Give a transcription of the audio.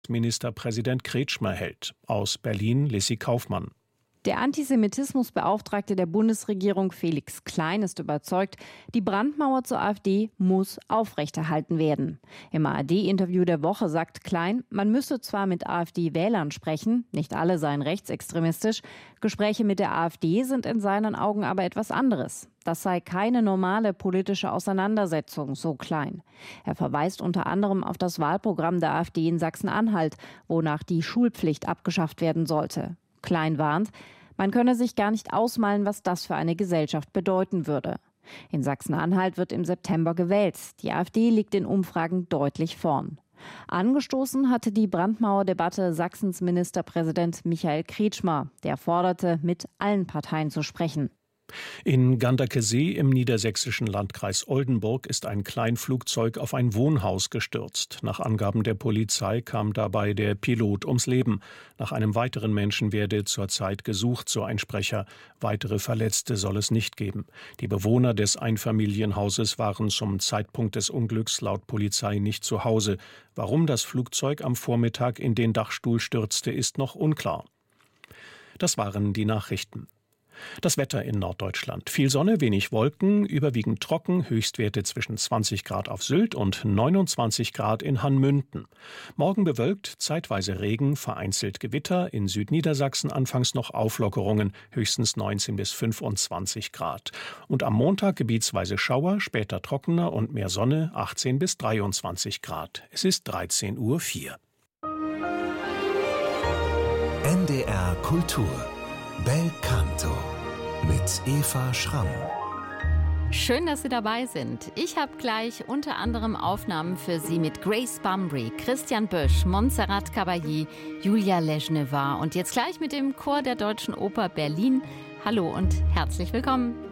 Ministerpräsident Kretschmer hält. Aus Berlin Lissy Kaufmann. Der Antisemitismusbeauftragte der Bundesregierung Felix Klein ist überzeugt, die Brandmauer zur AfD muss aufrechterhalten werden. Im ARD-Interview der Woche sagt Klein, man müsse zwar mit AfD-Wählern sprechen, nicht alle seien rechtsextremistisch, Gespräche mit der AfD sind in seinen Augen aber etwas anderes. Das sei keine normale politische Auseinandersetzung, so Klein. Er verweist unter anderem auf das Wahlprogramm der AfD in Sachsen-Anhalt, wonach die Schulpflicht abgeschafft werden sollte. Klein warnt, man könne sich gar nicht ausmalen, was das für eine Gesellschaft bedeuten würde. In Sachsen-Anhalt wird im September gewählt. Die AfD liegt in Umfragen deutlich vorn. Angestoßen hatte die Brandmauerdebatte Sachsens Ministerpräsident Michael Kretschmer. Der forderte, mit allen Parteien zu sprechen. In Ganderkesee im niedersächsischen Landkreis Oldenburg ist ein Kleinflugzeug auf ein Wohnhaus gestürzt. Nach Angaben der Polizei kam dabei der Pilot ums Leben. Nach einem weiteren Menschen werde zurzeit gesucht, so ein Sprecher. Weitere Verletzte soll es nicht geben. Die Bewohner des Einfamilienhauses waren zum Zeitpunkt des Unglücks laut Polizei nicht zu Hause. Warum das Flugzeug am Vormittag in den Dachstuhl stürzte, ist noch unklar. Das waren die Nachrichten. Das Wetter in Norddeutschland. Viel Sonne, wenig Wolken, überwiegend trocken, Höchstwerte zwischen 20 Grad auf Sylt und 29 Grad in Hanmünden. Morgen bewölkt, zeitweise Regen, vereinzelt Gewitter, in Südniedersachsen anfangs noch Auflockerungen, höchstens 19 bis 25 Grad. Und am Montag gebietsweise Schauer, später trockener und mehr Sonne, 18 bis 23 Grad. Es ist 13:04 Uhr. NDR Kultur. Bel Canto mit Eva Schramm. Schön, dass Sie dabei sind. Ich habe gleich unter anderem Aufnahmen für Sie mit Grace Bumbry, Christian Bösch, Montserrat Caballé, Julia Leschnevar und jetzt gleich mit dem Chor der Deutschen Oper Berlin. Hallo und herzlich willkommen.